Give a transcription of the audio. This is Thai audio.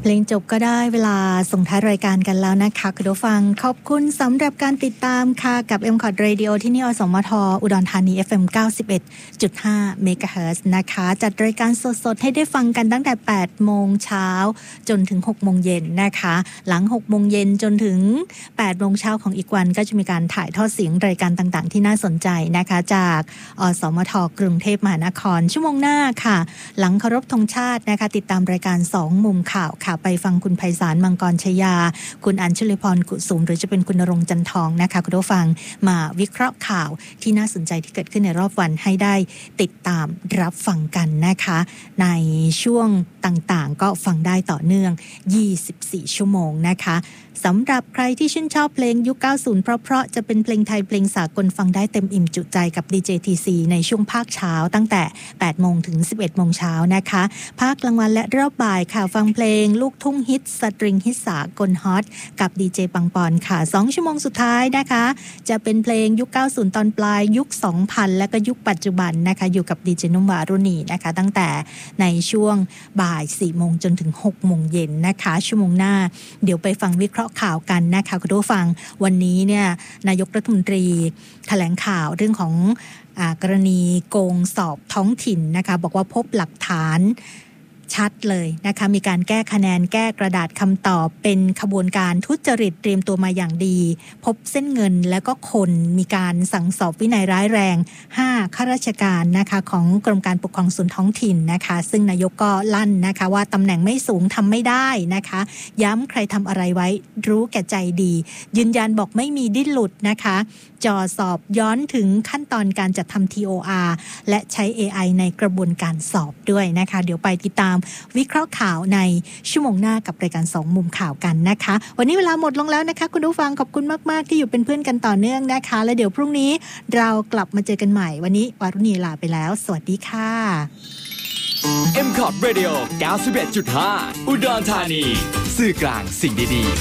ลงจบก็ได้เวลาส่งท้ายรายการกันแล้วนะคะคุณผู้ฟังขอบคุณสำหรับการติดตามค่ะกับ MCOT Radio ที่นี่อสมทอุดรธานี FM 91.5 MHz นะคะจัดรายการสดๆให้ได้ฟังกันตั้งแต่ 8 โมงเช้าจนถึง 6 โมงเย็นนะคะหลัง 6 โมงเย็นจนถึง 8 โมงเช้าของอีกวันก็จะมีการถ่ายทอดเสียงรายการต่างๆที่น่าสนใจนะคะจากอสมทกรุงเทพมหานครชั่วโมงหน้าค่ะหลังเคารพธงชาตินะคะติดตามรายการ2มุมข่าวค่ะไปฟังคุณไพศาลมังกรชยาคุณอัญชุลีพรกุสุมหรือจะเป็นคุณณรงค์จันทองนะคะคุณผู้ฟังมาวิเคราะห์ข่าวที่น่าสนใจที่เกิดขึ้นในรอบวันให้ได้ติดตามรับฟังกันนะคะในช่วงต่างๆก็ฟังได้ต่อเนื่อง24ชั่วโมงนะคะสำหรับใครที่ชื่นชอบเพลงยุค 90 เพราะๆจะเป็นเพลงไทยเพลงสากลฟังได้เต็มอิ่มจุใจกับ DJTC ในช่วงภาคเช้าตั้งแต่ 8 โมงถึง 11 โมงเช้านะคะภาคกลางวันและรอบบ่ายค่ะฟังเพลงลูกทุ่งฮิตสตริงฮิตสากลฮอตกับดีเจปังปอนค่ะ2ชั่วโมงสุดท้ายนะคะจะเป็นเพลงยุค 90 ตอนปลายยุค 2000 และก็ยุคปัจจุบันนะคะอยู่กับดีเจนุ่มวารุณีนะคะตั้งแต่ในช่วงบ่าย 4 โมงจนถึง 6 โมงเย็นนะคะชั่วโมงหน้าเดี๋ยวไปฟังวิเคราะห์ข่าวกันนะคะคุณผู้ฟังวันนี้เนี่ยนายกรัฐมนตรีแถลงข่าวเรื่องของกรณีโกงสอบท้องถิ่นนะคะบอกว่าพบหลักฐานชัดเลยนะคะมีการแก้คะแนนแก้กระดาษคำตอบเป็นขบวนการทุจริตเตรียมตัวมาอย่างดีพบเส้นเงินแล้วก็คนมีการสั่งสอบวินัยร้ายแรง5ข้าราชการนะคะของกรมการปกครองส่วนท้องถิ่นนะคะซึ่งนายกก็ลั่นนะคะว่าตำแหน่งไม่สูงทำไม่ได้นะคะย้ำใครทำอะไรไว้รู้แก่ใจดียืนยันบอกไม่มีดิ้นหลุดนะคะจ่อสอบย้อนถึงขั้นตอนการจัดทำ TOR และใช้ AI ในกระบวนการสอบด้วยนะคะเดี๋ยวไปติดตามวิเคราะห์ข่าวในชั่วโมงหน้ากับรายการ2มุมข่าวกันนะคะวันนี้เวลาหมดลงแล้วนะคะคุณผู้ฟังขอบคุณมากๆที่อยู่เป็นเพื่อนกันต่อเนื่องนะคะและเดี๋ยวพรุ่งนี้เรากลับมาเจอกันใหม่วันนี้วารุณีลาไปแล้วสวัสดีค่ะ MCOT Radio 91.5 อุดรธานีสื่อกลางสิ่งดีๆ